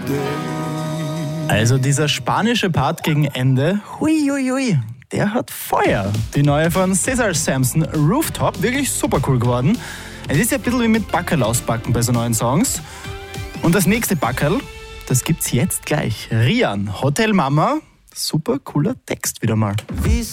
Also dieser spanische Part gegen Ende, hui, der hat Feuer. Die neue von Cesar Sampson, Rooftop, wirklich super cool geworden. Es ist ja ein bisschen wie mit Backerl auspacken bei so neuen Songs. Und das nächste Backerl, das gibt's jetzt gleich. Rian, Hotel Mama, super cooler Text wieder mal.